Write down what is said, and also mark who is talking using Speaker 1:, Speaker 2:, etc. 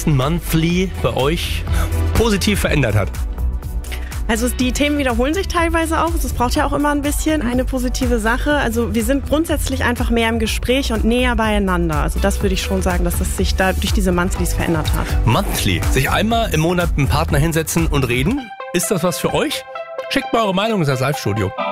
Speaker 1: ersten Monthly bei euch positiv verändert hat?
Speaker 2: Also die Themen wiederholen sich teilweise auch. Es braucht ja auch immer ein bisschen eine positive Sache. Also wir sind grundsätzlich einfach mehr im Gespräch und näher beieinander. Also das würde ich schon sagen, dass es sich da durch diese Monthlies verändert hat.
Speaker 1: Monthly. Sich einmal im Monat mit einem Partner hinsetzen und reden. Ist das was für euch? Schickt mal eure Meinung ins Live-Studio.